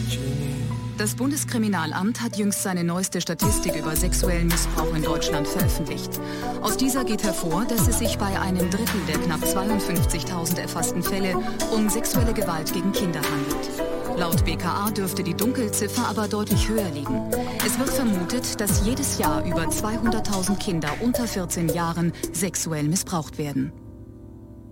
Das Bundeskriminalamt hat jüngst seine neueste Statistik über sexuellen Missbrauch in Deutschland veröffentlicht. Aus dieser geht hervor, dass es sich bei einem Drittel der knapp 52.000 erfassten Fälle um sexuelle Gewalt gegen Kinder handelt. Laut BKA dürfte die Dunkelziffer aber deutlich höher liegen. Es wird vermutet, dass jedes Jahr über 200.000 Kinder unter 14 Jahren sexuell missbraucht werden.